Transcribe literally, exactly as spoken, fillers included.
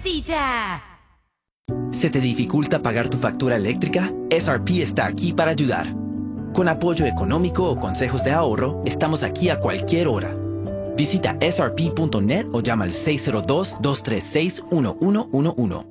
necesita. ¿Se te dificulta pagar tu factura eléctrica? S R P está aquí para ayudar. Con apoyo económico o consejos de ahorro, estamos aquí a cualquier hora. Visita S R P punto net o llama al seis cero dos, dos tres seis, uno uno uno uno.